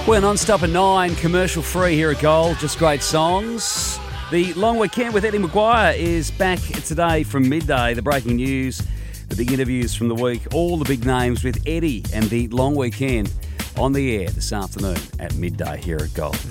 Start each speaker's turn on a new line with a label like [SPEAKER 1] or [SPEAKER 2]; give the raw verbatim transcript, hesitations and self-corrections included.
[SPEAKER 1] We're non-stop at nine, commercial free here at Gold. Just great songs. The long weekend with Eddie McGuire is back today from midday. The breaking news, the big interviews from the week, all the big names with Eddie and the long weekend on the air this afternoon at midday here at Gold.